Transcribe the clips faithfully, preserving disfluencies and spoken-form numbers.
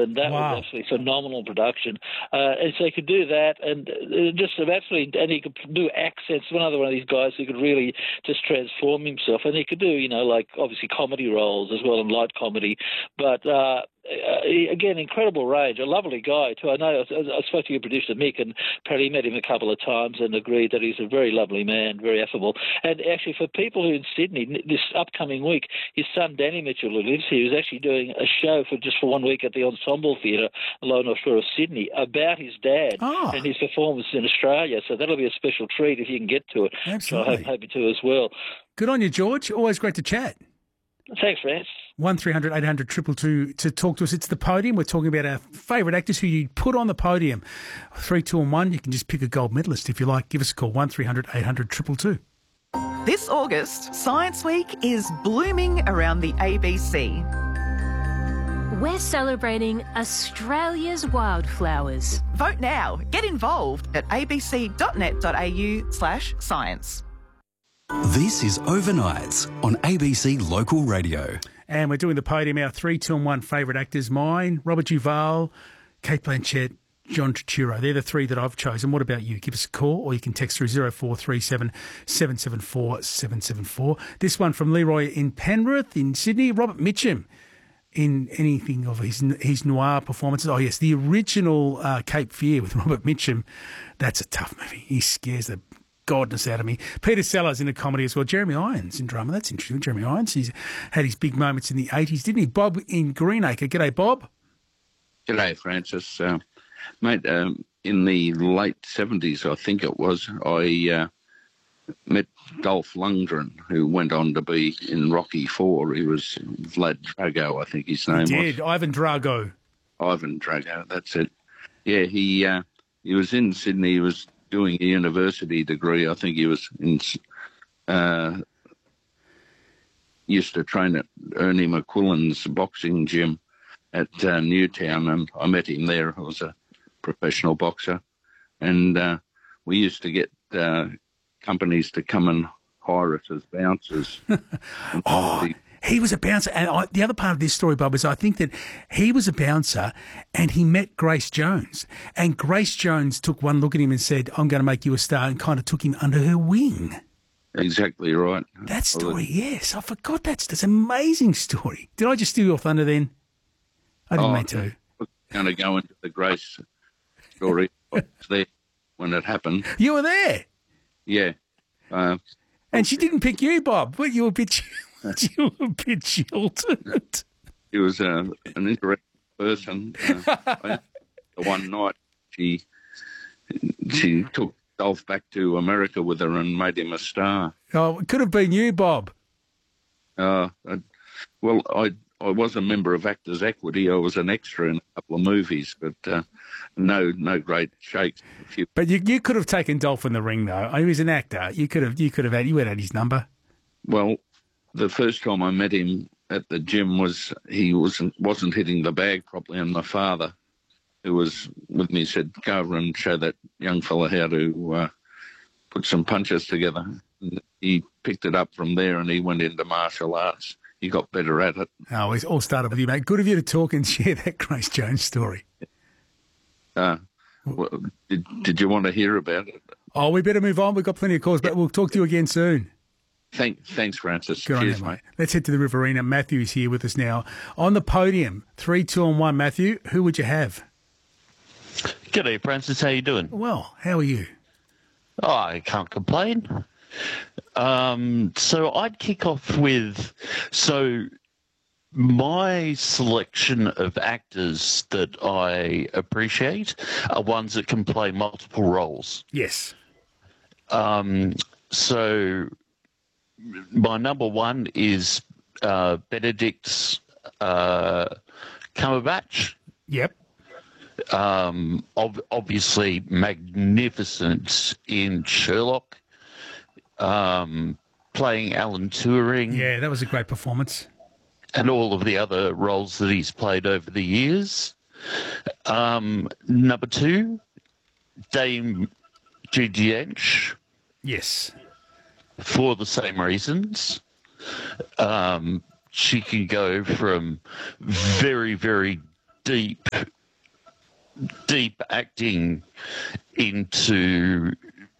and that Wow. was absolutely phenomenal production. Uh, and so he could do that, and uh, just absolutely, and he could do accents. Another one of these guys who could really just transform himself, and he could do, you know, like obviously comedy roles as well and light comedy, but. Uh, Uh, he, again, incredible range. A lovely guy too. I know. I, I spoke to your producer Mick, and apparently met him a couple of times and agreed that he's a very lovely man, very affable. And actually, for people who in Sydney this upcoming week, his son Danny Mitchell, who lives here, is actually doing a show for just for one week at the Ensemble Theatre along the shore of Sydney about his dad Oh. and his performance in Australia. So that'll be a special treat if you can get to it. Absolutely. So I'm happy to as well. Good on you, George. Always great to chat. Thanks, Rance. one three hundred eight hundred two two two to talk to us. It's the podium. We're talking about our favourite actors who you put on the podium. Three, two and one. You can just pick a gold medalist if you like. Give us a call, one three hundred eight hundred two two two. This August, Science Week is blooming around the A B C. We're celebrating Australia's wildflowers. Vote now. Get involved at abc.net.au slash science. This is Overnights on A B C Local Radio. And we're doing the podium, our three, two and one favourite actors. Mine, Robert Duvall, Kate Blanchett, John Turturro. They're the three that I've chosen. What about you? Give us a call or you can text through zero four three seven seven seven four seven seven four. This one from Leroy in Penrith in Sydney. Robert Mitchum in anything of his his noir performances. Oh, yes, the original uh, Cape Fear with Robert Mitchum. That's a tough movie. He scares the godness out of me. Peter Sellers in a comedy as well. Jeremy Irons in drama. That's interesting. Jeremy Irons, he's had his big moments in the eighties, didn't he? Bob in Greenacre. G'day, Bob. G'day, Francis. Uh, mate, um, in the late seventies, I think it was, I uh, met Dolph Lundgren, who went on to be in Rocky Four. He was Vlad Drago, I think his name He was. did. Ivan Drago. Ivan Drago, that's it. Yeah, he uh, he was in Sydney. He was doing a university degree. I think he was in, uh, used to train at Ernie McQuillan's boxing gym at uh, Newtown, and I met him there. I was a professional boxer, and uh, we used to get uh, companies to come and hire us as bouncers. Oh, he was a bouncer. And I, the other part of this story, Bob, is I think that he was a bouncer and he met Grace Jones. And Grace Jones took one look at him and said, I'm going to make you a star, and kind of took him under her wing. Exactly right. That story, yes. I forgot that. That's an amazing story. Did I just steal your thunder then? I didn't Oh, mean to. I'm going to go into the Grace story. I was there when it happened. You were there? Yeah. Uh, And she didn't pick you, Bob. Well, you were a bit, you were a bit jilted. He was uh, an interesting person. Uh, the one night she she took Dolph back to America with her and made him a star. Oh, it could have been you, Bob. Uh, I, well, I I was a member of Actors Equity. I was an extra in a couple of movies, but uh, no no great shakes. A few. But you you could have taken Dolph in the ring, though. He was an actor. You could have you could have had you had had his number. Well, the first time I met him at the gym was he wasn't wasn't hitting the bag properly, and my father, who was with me, said, "Go over and show that young fella how to uh, put some punches together." And he picked it up from there, and he went into martial arts. He got better at it. Oh, it all started with you, mate. Good of you to talk and share that Grace Jones story. Uh, well, did, did you want to hear about it? Oh, we better move on. We've got plenty of calls, but we'll talk to you again soon. Thank, thanks, Francis. Good Cheers, on you, mate. Let's head to the Riverina. Matthew is here with us now. On the podium, three, two and one. Matthew, who would you have? G'day, Francis. How you doing? Well, how are you? Oh, I can't complain. Um, so I'd kick off with, so my selection of actors that I appreciate are ones that can play multiple roles. Yes. Um, so my number one is uh, Benedict uh, Cumberbatch. Yep. Um, ob- obviously magnificent in Sherlock. Um, playing Alan Turing. Yeah, that was a great performance. And all of the other roles that he's played over the years. Um, number two, Dame Judi Dench. Yes. For the same reasons. Um, she can go from very, very deep, deep acting into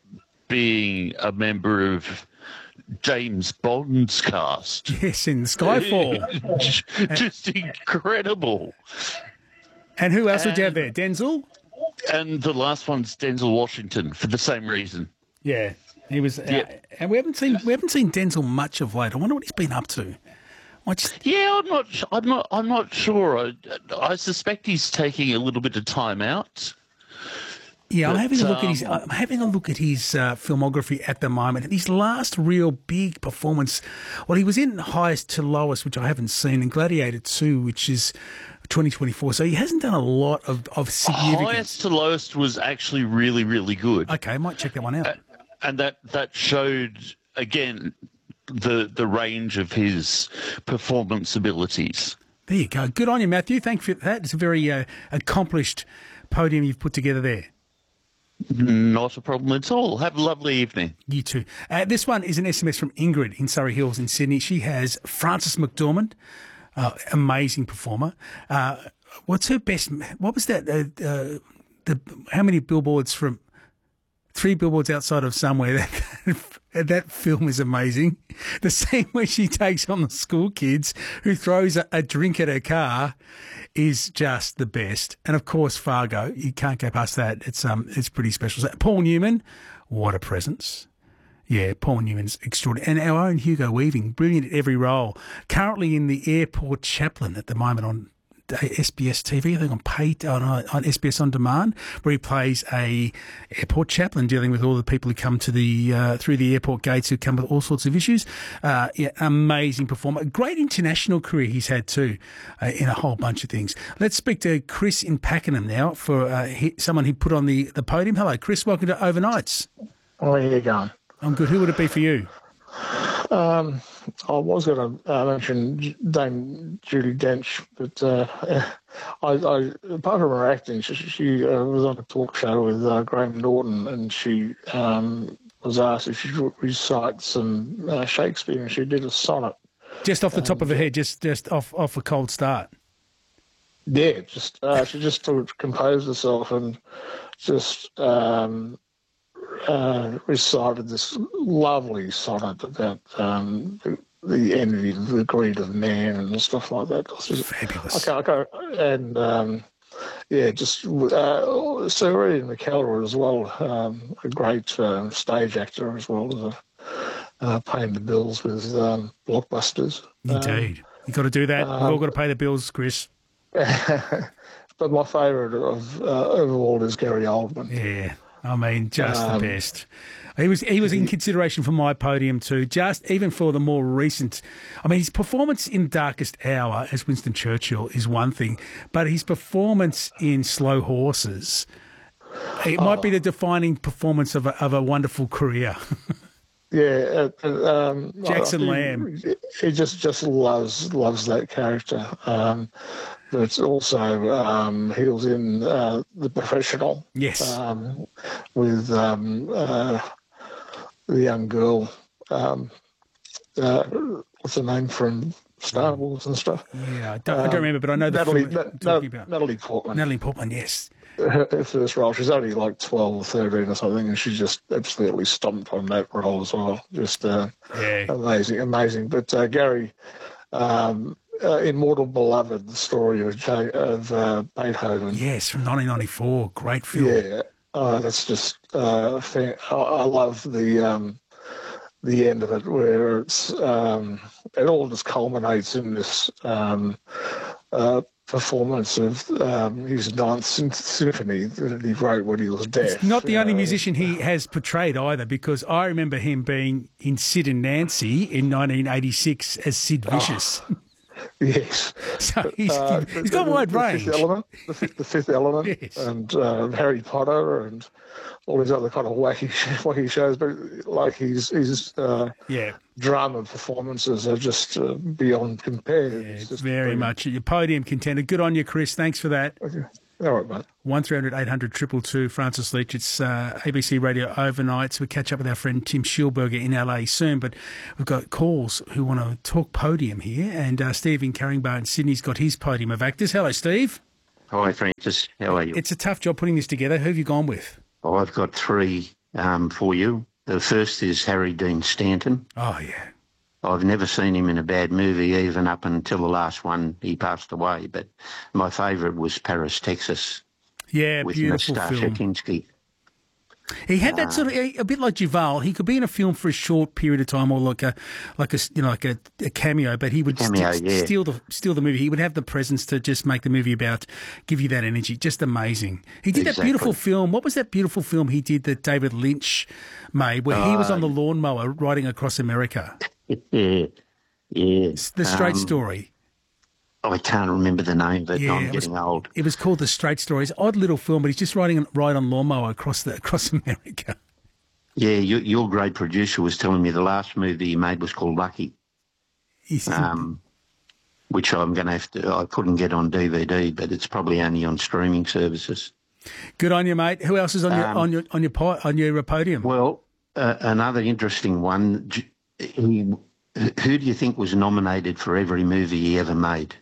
being a member of James Bond's cast. Yes, in Skyfall. Just incredible. And who else and, would you have there? Denzel? And the last one's Denzel Washington for the same reason. Yeah, he was. Yeah. Uh, and we haven't seen we haven't seen Denzel much of late. I wonder what he's been up to. I just... Yeah, I'm not. I'm not. I'm not sure. I, I suspect he's taking a little bit of time out. Yeah, I'm but, having a look um, at his. I'm having a look at his uh, filmography at the moment. And his last real big performance, well, he was in Highest to Lowest, which I haven't seen, and Gladiator two, which is twenty twenty-four. So he hasn't done a lot of, of significance. Highest to Lowest was actually really, really good. Okay, I might check that one out. Uh, and that that showed again the the range of his performance abilities. There you go. Good on you, Matthew. Thank you for that. It's a very uh, accomplished podium you've put together there. Not a problem at all. Have a lovely evening. You too. Uh, this one is an S M S from Ingrid in Surrey Hills in Sydney. She has Frances McDormand, uh, amazing performer. Uh, what's her best? What was that? Uh, uh, the how many billboards from? Three billboards outside of somewhere. That, that film is amazing. The scene where she takes on the school kids who throws a, a drink at her car is just the best. And of course, Fargo. You can't go past that. It's um, it's pretty special. Paul Newman, what a presence. Yeah, Paul Newman's extraordinary. And our own Hugo Weaving, brilliant at every role. Currently in the Airport Chaplain at the moment on S B S T V, I think on paid on, on S B S On Demand, where he plays a airport chaplain dealing with all the people who come to the uh, through the airport gates who come with all sorts of issues. Uh, yeah, amazing performer, great international career he's had too, uh, in a whole bunch of things. Let's speak to Chris in Pakenham now for uh, he, someone he put on the, the podium. Hello, Chris. Welcome to Overnights. How are you going? I'm good. Who would it be for you? Um, I was going to uh, mention Dame Judi Dench, but uh, I, I, apart from her acting, she, she uh, was on a talk show with uh, Graham Norton, and she um, was asked if she could recite some uh, Shakespeare, and she did a sonnet. Just off the top um, of her head, just just off off a cold start. Yeah, just uh, she just sort of composed herself and just. Um, Uh, recited this lovely sonnet about um, the, the envy, the greed of man, and stuff like that. Just, fabulous. Okay, okay, and um, yeah, just uh, Sir Ian McKellar as well, um, a great uh, stage actor as well as a, uh, paying the bills with um, blockbusters. Indeed, um, you got to do that. Um, We've all got to pay the bills, Chris. But my favourite of uh, overall is Gary Oldman. Yeah. I mean, just um, the best. He was he was in consideration for my podium too, just even for the more recent. I mean, his performance in Darkest Hour as Winston Churchill is one thing, but his performance in Slow Horses, it oh. might be the defining performance of a, of a wonderful career. Yeah, uh, um, Jackson Lamb. He just just loves loves that character. Um, but also um, he was in uh, The Professional. Yes. Um, with um, uh, the young girl. Um, uh, what's her name from Star Wars and stuff? Yeah, I don't, um, I don't remember, but I know the Natalie, film Na- I'm talking Na- about. Natalie Portman. Natalie Portman, yes. Her, her first role, she's only like twelve or thirteen or something, and she just absolutely stomped on that role as well. Just uh, yeah. amazing, amazing. But uh, Gary, um, uh, Immortal Beloved, the story of, J- of uh, Beethoven. Yes, from nineteen ninety-four, great film. Yeah, uh, that's just, uh, fan- I-, I love the um, the end of it, where it's um, it all just culminates in this um, uh, performance of um, his Ninth Symphony that he wrote when he was deaf. He's not the only know. musician he has portrayed either, because I remember him being in Sid and Nancy in nineteen eighty-six as Sid Vicious. Oh, yes. So he's, uh, he's got a wide the, range. The Fifth Element, the, fifth, the Fifth Element, yes. and uh, Harry Potter, and all these other kind of wacky, wacky shows. But like his his uh, yeah. drama performances are just uh, beyond compare. Yeah, it's just very brilliant. much. Your podium contender. Good on you, Chris. Thanks for that. Okay. All right, mate. one three hundred eight hundred two two two, Francis Leach. It's uh, A B C Radio Overnights. We catch up with our friend Tim Schilberger in L A soon, but we've got calls who want to talk podium here, and uh, Steve in Carringbar in Sydney's got his podium of actors. Hello, Steve. Hi, Francis. How are you? It's a tough job putting this together. Who have you gone with? Oh, I've got three um, for you. The first is Harry Dean Stanton. Oh, yeah. I've never seen him in a bad movie, even up until the last one. He passed away. But my favourite was Paris, Texas. Yeah, with beautiful Nastassja film. Kinski. He had that sort of a bit like Duval. He could be in a film for a short period of time, or like a like a you know like a, a cameo. But he would cameo, st- yeah. steal the steal the movie. He would have the presence to just make the movie about, give you that energy. Just amazing. He did Exactly. that beautiful film. What was that beautiful film he did that David Lynch made, where he was on the lawnmower riding across America? Yeah, yeah. The Straight Um, Story. I can't remember the name, but Yeah, I'm it was- getting old. It was called The Straight Story. It's an odd little film, but he's just riding ride on lawnmower across the across America. Yeah, your, your great producer was telling me the last movie he made was called Lucky, He's, um, which I'm going to have to, I couldn't get on D V D, but it's probably only on streaming services. Good on you, mate. Who else is on your Um, on your on your po- on your podium? Well, uh, another interesting one, J- he, who do you think was nominated for every movie he ever made?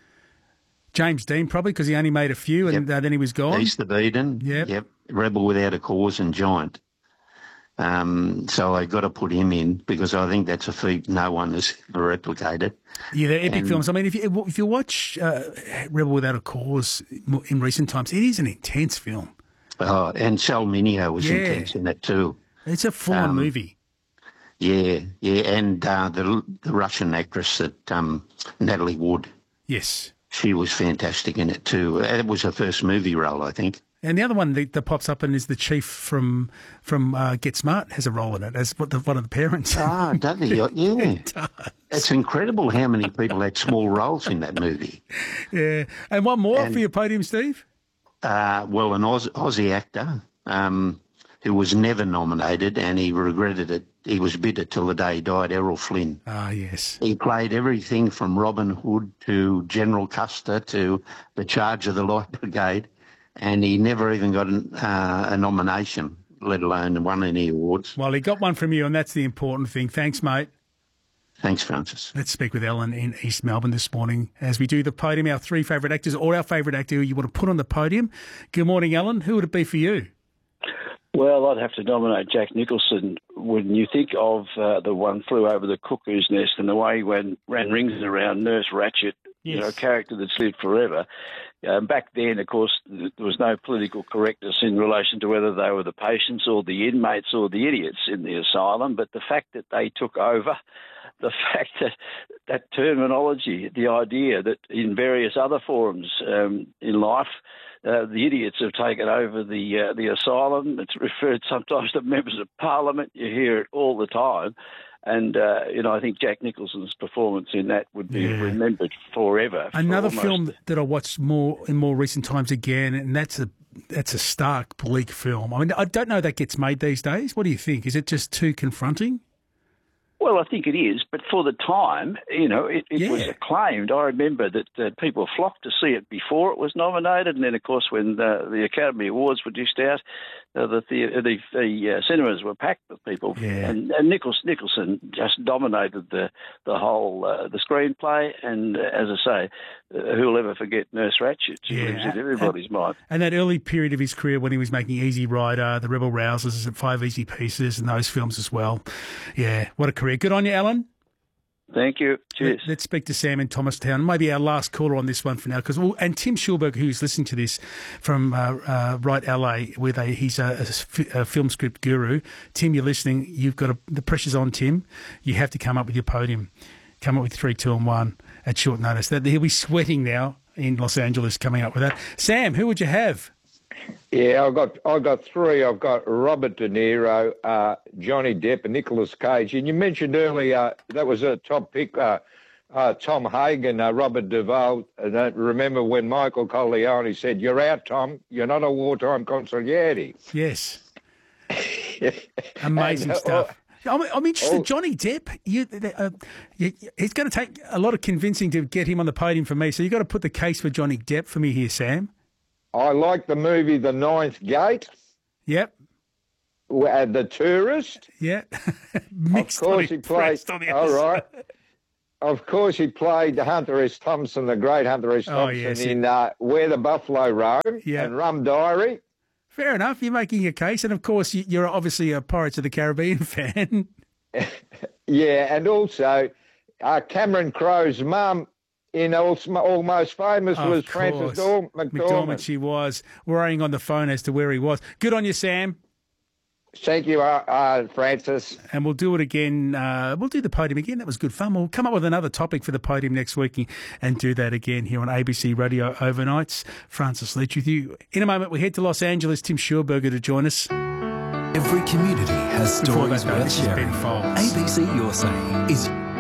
James Dean, probably, because he only made a few and uh, then he was gone. East of Eden, Yep. yep, Rebel Without a Cause and Giant. Um, so I got to put him in because I think that's a feat no one has ever replicated. Yeah, they're epic And- films. I mean, if you if you watch uh, Rebel Without a Cause in recent times, it is an intense film. Oh, and Sal Mineo was Yeah. intense in that too. It's a full-on Um, movie. Yeah, yeah, and uh, the the Russian actress that um, Natalie Wood, Yes. she was fantastic in it too. It was her first movie role, I think. And the other one that, that pops up and is the chief from from uh, Get Smart has a role in it as what the, one of the parents. Ah, does he? Yeah. It's incredible how many people had small roles in that movie. Yeah. And one more And- for your podium, Steve? Uh, well, an Aus- Aussie actor um, who was never nominated and he regretted it. He was bitter till the day he died, Errol Flynn. Ah, yes. He played everything from Robin Hood to General Custer to the Charge of the Light Brigade, and he never even got an, uh, a nomination, let alone won any awards. Well, he got one from you, and that's the important thing. Thanks, mate. Thanks, Francis. Let's speak with Ellen in East Melbourne this morning as we do the podium, our three favourite actors, or our favourite actor who you want to put on the podium. Good morning, Ellen. Who would it be for you? Well, I'd have to nominate Jack Nicholson. When you think of uh, the one Flew Over the Cuckoo's Nest and the way he ran, ran rings around Nurse Ratched, you know, a character that's lived forever. Um, back then, of course, there was no political correctness in relation to whether they were the patients or the inmates or the idiots in the asylum, but the fact that they took over, the fact that that terminology, the idea that in various other forums um, in life, uh, the idiots have taken over the uh, the asylum. It's referred sometimes to members of parliament. You hear it all the time. And, uh, you know, I think Jack Nicholson's performance in that would be Yeah. remembered forever. for Another almost- film that I watched more in more recent times again, and that's a that's a stark, bleak film. I mean, I don't know that gets made these days. What do you think? Is it just too confronting? Well, I think it is, but for the time, you know, it, it was acclaimed. I remember that uh, people flocked to see it before it was nominated, and then, of course, when uh, the Academy Awards were dished out, uh, the the, the, the uh, cinemas were packed with people, Yeah. and, and Nichols, Nicholson just dominated the the whole uh, the screenplay. And uh, as I say, uh, who'll ever forget Nurse Ratched? She Yeah. lives in everybody's mind. And that early period of his career when he was making Easy Rider, The Rebel Rousers, and Five Easy Pieces, and those films as well. Yeah, what a career. Good on you, Alan. Thank you. Cheers. Let, us speak to Sam in Thomastown. Maybe our last caller on this one for now, because we'll, and Tim Schulberg, who's listening to this from uh, uh, Right L A, where they, he's a, a f- a film script guru. Tim, you're listening. You've got a, the pressure's on, Tim. You have to come up with your podium. Come up with three, two, and one at short notice. That he'll be sweating now in Los Angeles coming up with that. Sam, who would you have? Yeah, I've got I've got three. I've got Robert De Niro, uh, Johnny Depp, and Nicolas Cage. And you mentioned earlier uh, that was a top pick. Uh, uh, Tom Hagen, uh, Robert Duvall. And I remember when Michael Corleone said, "You're out, Tom. You're not a wartime consigliere." Yes, amazing And, uh, stuff. I'm, I'm interested. oh. Johnny Depp, you, uh, you, it's going to take a lot of convincing to get him on the podium for me. So you've got to put the case for Johnny Depp for me here, Sam. I like the movie The Ninth Gate. Yep. And The Tourist. Yeah. Mixed of course, on he it, plays. pressed on the All other right. of course, he played Hunter S. Thompson, the great Hunter S. Thompson, Oh, yes, in uh, Where the Buffalo Roam Yeah. and Rum Diary. Fair enough. You're making your case. And, of course, you- you're obviously a Pirates of the Caribbean fan. Yeah, and also uh, Cameron Crowe's mum in Al- Almost Famous Of was course. Frances Dor- McDormand, McDormand. she was worrying on the phone as to where he was. Good on you, Sam. Thank you, uh, uh, Francis. And we'll do it again. Uh, we'll do the podium again. That was good fun. We'll come up with another topic for the podium next week and do that again here on A B C Radio Overnights. Francis Leach with you. In a moment, we head to Los Angeles. Tim Schurberger to join us. Every community has Before stories that, though, worth this is sharing. Ben Folds. A B C Your Say is